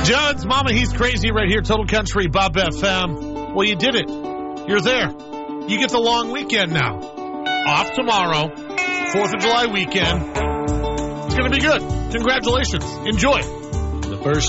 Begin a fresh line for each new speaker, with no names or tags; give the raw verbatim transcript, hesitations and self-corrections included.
Judd's Mama, He's Crazy right here, Total Country, Bob F M. Well, you did it. You're there. You get the long weekend now. Off tomorrow, fourth of July weekend. It's going to be good. Congratulations. Enjoy. The first